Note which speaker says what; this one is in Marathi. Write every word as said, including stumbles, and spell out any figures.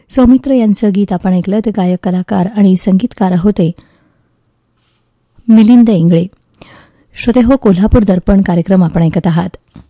Speaker 1: सौमित्र यांचं गीत आपण ऐकलं. ते गायक, कलाकार आणि संगीतकार होते मिलिंद इंगळे. श्रोते हो, कोल्हापूर दर्पण कार्यक्रम आपण ऐकत आहात.